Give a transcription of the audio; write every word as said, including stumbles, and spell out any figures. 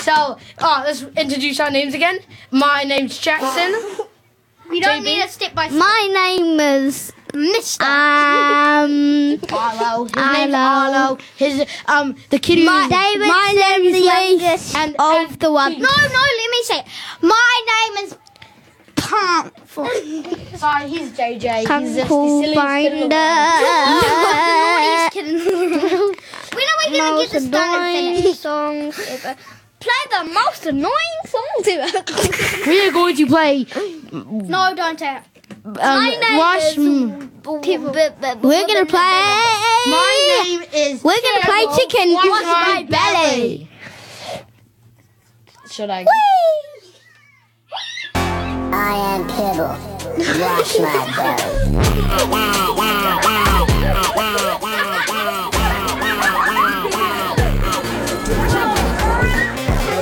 So, oh, let's introduce our names again. My name's Jackson. We don't J B. need a step by step. My name is Mister um Arlo. His name's Arlo. Arlo. His um the kid who my, my name is the Lee youngest and, of and the one. No, no, let me say it. My name is Pump. Sorry, he's J J. He's just the Uncle silliest kid in the world. Naughtiest kid in the world. When are we going to Most get this done and annoying finished? songs ever. Play the most annoying songs ever. We are going to play. No, don't say it. Um, My name watch. is... We're gonna play. My name is. We're gonna play Carol. chicken. Wash Wash my my belly. Should I? I am Kibble. Wash my belly.